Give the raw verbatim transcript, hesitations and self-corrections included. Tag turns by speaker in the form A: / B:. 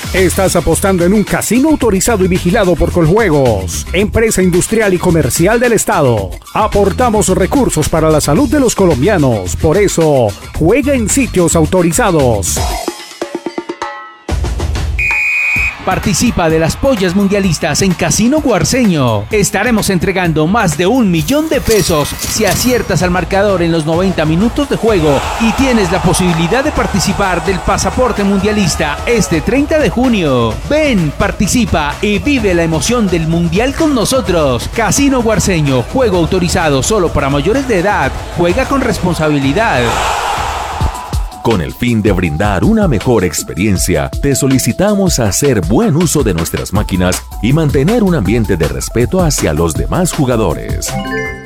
A: Estás apostando en un casino autorizado y vigilado por Coljuegos, empresa industrial y comercial del Estado. Aportamos recursos para la salud de los colombianos. Por eso, juega en sitios autorizados.
B: Participa de las pollas mundialistas en Casino Guarceño. Estaremos entregando más de un millón de pesos si aciertas al marcador en los noventa minutos de juego y tienes la posibilidad de participar del pasaporte mundialista este treinta de junio. Ven, participa y vive la emoción del mundial con nosotros. Casino Guarceño, juego autorizado solo para mayores de edad. Juega con responsabilidad.
C: Con el fin de brindar una mejor experiencia, te solicitamos hacer buen uso de nuestras máquinas y mantener un ambiente de respeto hacia los demás jugadores.